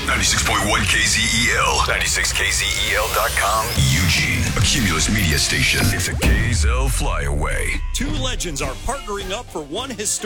96.1 KZEL. 96KZEL.com. Eugene. A Cumulus media station. It's a KZEL flyaway. Two legends are partnering up for one historic